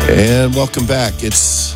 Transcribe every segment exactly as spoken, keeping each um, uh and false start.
And welcome back. It's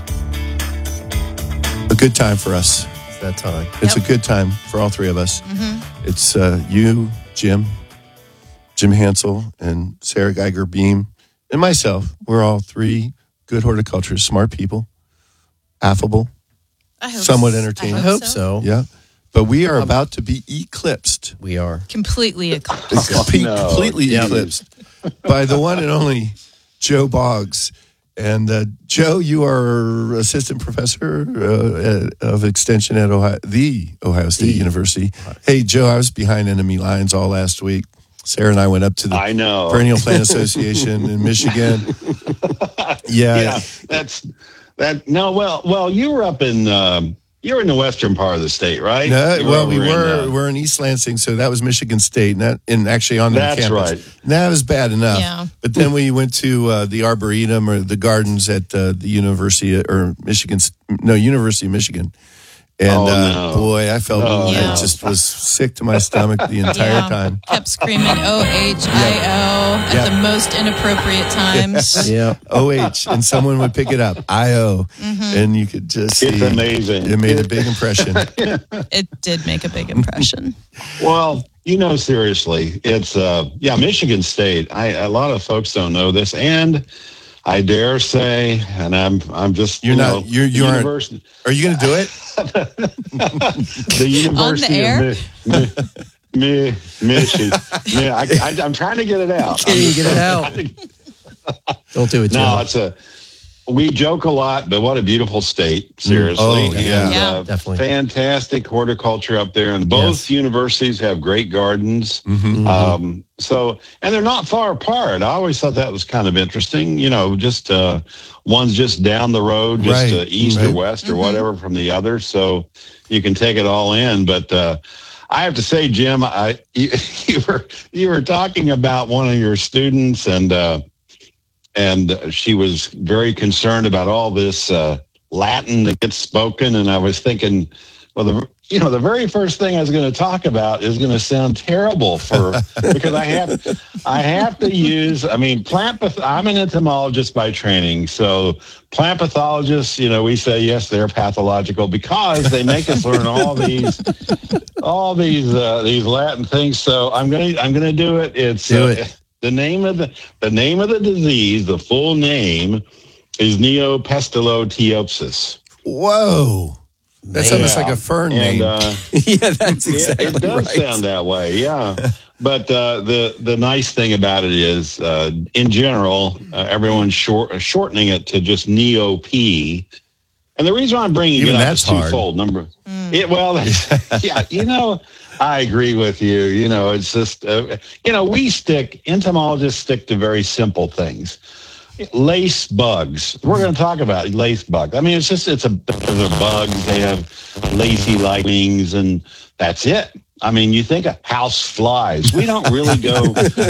a good time for us. It's that time. It's Yep. a good time for all three of us. Mm-hmm. It's uh, you, Jim, Jim Hansel, and Sarah Geiger Beam, and myself. We're all three good horticulturists, smart people, affable, I hope somewhat so. entertaining. I hope so. Yeah. But we are about to be eclipsed. We are. Completely eclipsed. Compe- no. Completely Yeah. eclipsed by the one and only Joe Boggs. And uh, Joe, you are assistant professor uh, at, of extension at Ohio, the Ohio State The. University. Hey, Joe, I was behind enemy lines all last week. Sarah and I went up to the I know. Perennial Plant Association in Michigan. Yeah. Yeah, that's that. No, well, well, you were up in um, you were in the western part of the state, right? No, You well, we over in, were uh, we're in East Lansing, so that was Michigan State, and, that, and actually on the That's campus. right. That was bad enough. Yeah. But then we went to uh, the Arboretum or the gardens at uh, the University or Michigan, no University of Michigan, and Oh, uh, no. boy, I felt Oh, no. I just was sick to my stomach the entire Yeah. time. Kept screaming O H I O at Yeah. the most inappropriate times. Yeah. O H, and someone would pick it up. I O, and you could just see It's amazing. it made a big impression. It did make a big impression. Well, you know, seriously, it's uh, yeah, Michigan State. I a lot of folks don't know this, and I dare say, and I'm I'm just You're you not- know, you're- you the aren't- university, Are you going to do it? the University air? of Mi- Mi- Mi- Michigan. Yeah, I, I, I'm trying to get it out. Can you get it out? Don't do it, Jim. No, it's a. We joke a lot, but what a beautiful state! Seriously, Oh, yeah. And, Yeah. uh, Definitely. fantastic horticulture up there, and both Yes. universities have great gardens. Mm-hmm. Um, so, and they're not far apart. I always thought that was kind of interesting. You know, just uh, one's just down the road, just Right, uh, east right. or west or whatever from the other, so you can take it all in. But uh, I have to say, Jim, I you, you were you were talking about one of your students, and uh, and she was very concerned about all this uh, Latin that gets spoken, and I was thinking, well, the you know the very first thing I was going to talk about is going to sound terrible for because I have I have to use I mean plant path- I'm an entomologist by training, so plant pathologists, you know, we say yes, they're pathological because they make us learn all these all these uh, these Latin things. So I'm gonna I'm gonna do it. It's Do uh, it. the name of the the name of the disease. The full name is Neopestiloteopsis. Whoa. That's Man. almost like a fern And name. uh, yeah, that's it, exactly it does right. sound that way, yeah. But uh, the the nice thing about it is, uh, in general, uh, everyone's short, shortening it to just Neo P. And the reason I'm bringing Even it up that's is hard. twofold. Number, it well, yeah, you know, I agree with you. You know, it's just, uh, you know, we stick entomologists stick to very simple things. Lace bugs. We're going to talk about lace bugs. I mean, it's just it's a they're bugs. They have lacy lightnings, and that's it. I mean, you think of house flies. We don't really go,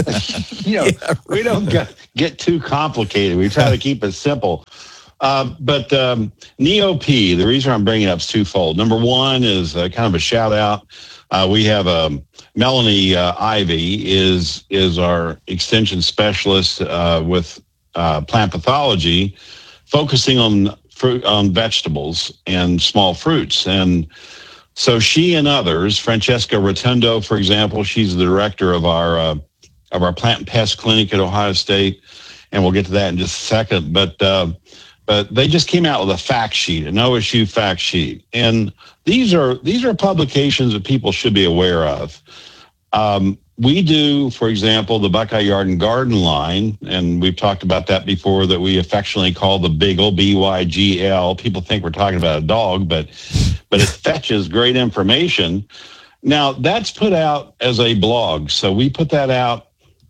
you know, Yeah, we don't get, get too complicated. We try to keep it simple. Uh, but um, Neo P, the reason I'm bringing it up is twofold. Number one is uh, kind of a shout out. Uh, we have um, Melanie uh, Ivy is is our extension specialist uh, with uh, plant pathology, focusing on fruit on vegetables and small fruits. And so she and others, Francesca Rotundo, for example, she's the director of our uh, of our plant and pest clinic at Ohio State, and we'll get to that in just a second. But uh, but they just came out with a fact sheet, an O S U fact sheet, and these are these are publications that people should be aware of. Um, we do, for example, the Buckeye Yard and Garden line, and we've talked about that before, that we affectionately call the Biggle, B Y G L. People think we're talking about a dog, but but it fetches great information. Now, that's put out as a blog, so we put that out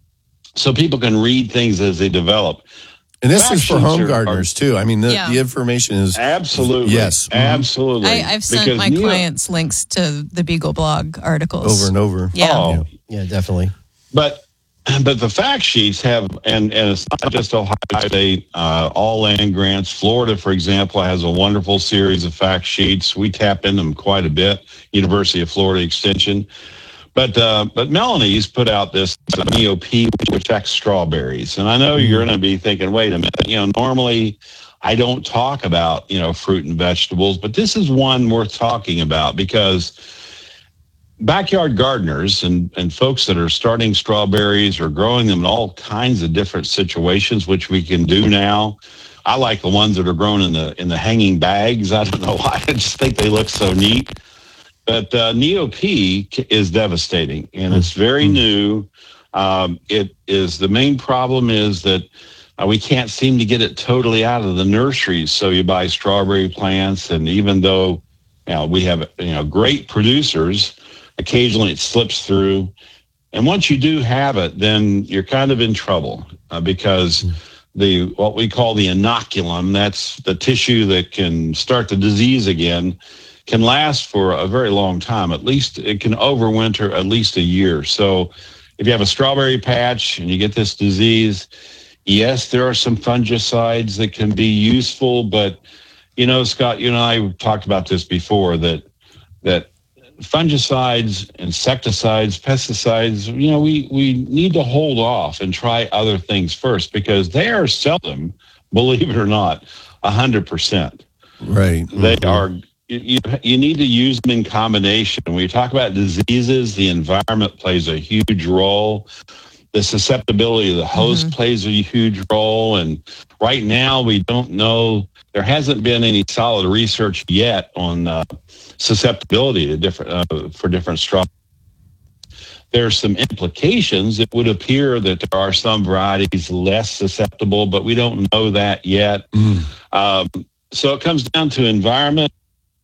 so people can read things as they develop. And this fact is for sheets home are- gardeners, too. I mean, the, Yeah. the information is... Absolutely. Yes. Mhm. Absolutely. I, I've sent Because my Neo- clients links to the Beagle blog articles. over and over. Yeah. Oh, Yeah, definitely. But but the fact sheets have, and, and it's not just Ohio State, uh, all land grants. Florida, for example, has a wonderful series of fact sheets. We tap in them quite a bit, University of Florida Extension. But uh, but Melanie's put out this Neo P, which affects strawberries, and I know you're going to be thinking, wait a minute, you know, normally I don't talk about, you know, fruit and vegetables, but this is one worth talking about because backyard gardeners and, and folks that are starting strawberries or growing them in all kinds of different situations, which we can do now. I like the ones that are grown in the in the hanging bags. I don't know why. I just think they look so neat. But uh, Neo P is devastating, and it's very new. Um, it is the main problem is that uh, we can't seem to get it totally out of the nurseries. So you buy strawberry plants, and even though you know, we have you know great producers, occasionally it slips through. And once you do have it, then you're kind of in trouble uh, because the what we call the inoculum, that's the tissue that can start the disease again, can last for a very long time. At least it can overwinter at least a year. So if you have a strawberry patch and you get this disease, yes, there are some fungicides that can be useful, but you know, Scott, you and I talked about this before, that that fungicides, insecticides, pesticides, you know, we, we need to hold off and try other things first because they are seldom, believe it or not, one hundred percent. Right. They are. You, you need to use them in combination. When you talk about diseases, the environment plays a huge role. The susceptibility of the host mm-hmm. plays a huge role. And right now, we don't know. There hasn't been any solid research yet on uh, susceptibility to different uh, for different straws. There's some implications. It would appear that there are some varieties less susceptible, but we don't know that yet. Mm. Um, so it comes down to environment,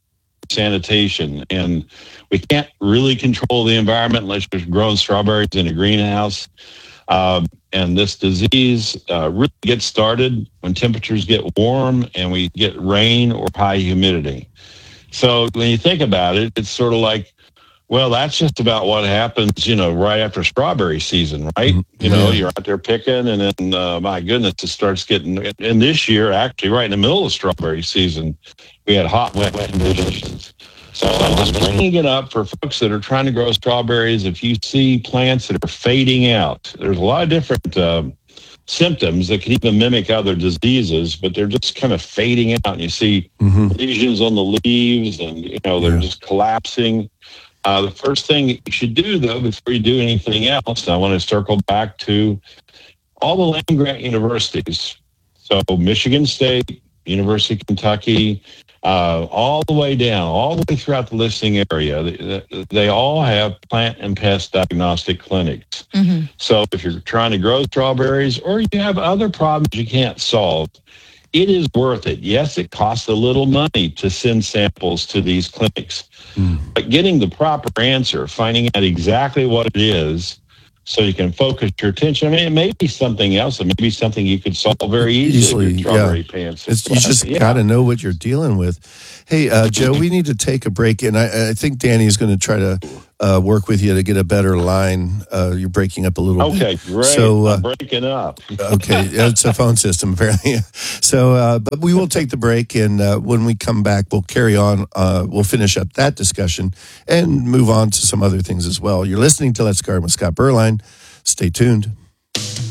sanitation, and we can't really control the environment unless you're growing strawberries in a greenhouse. Um, and this disease uh, really gets started when temperatures get warm and we get rain or high humidity. So when you think about it, it's sort of like, well, that's just about what happens, you know, right after strawberry season, right? Mm-hmm. You know, yeah. You're out there picking, and then, uh, my goodness, it starts getting, and this year, actually, right in the middle of strawberry season, we had hot, wet, wet conditions. So I'm just bringing it up for folks that are trying to grow strawberries. If you see plants that are fading out, there's a lot of different um, symptoms that can even mimic other diseases, but they're just kind of fading out. And you see mm-hmm. lesions on the leaves, and, you know, they're yeah. just collapsing. Uh, the first thing you should do, though, before you do anything else, I want to circle back to all the land-grant universities. So Michigan State, University of Kentucky, uh, all the way down, all the way throughout the listening area, they, they all have plant and pest diagnostic clinics. Mm-hmm. So if you're trying to grow strawberries or you have other problems you can't solve, it is worth it. Yes, it costs a little money to send samples to these clinics. Mm. But getting the proper answer, finding out exactly what it is so you can focus your attention. I mean, it may be something else. It may be something you could solve very easily, easily with strawberry yeah. pants. It's, you just yeah. got to know what you're dealing with. Hey, uh, Joe, we need to take a break, and I, I think Danny is going to try to uh, work with you to get a better line. Uh, you're breaking up a little okay, bit. Okay, great. So, uh, I'm breaking up. Okay, it's a phone system, apparently. So, uh, but we will take the break, and uh, when we come back, we'll carry on. Uh, we'll finish up that discussion and move on to some other things as well. You're listening to Let's Garden with Scott Berline. Stay tuned.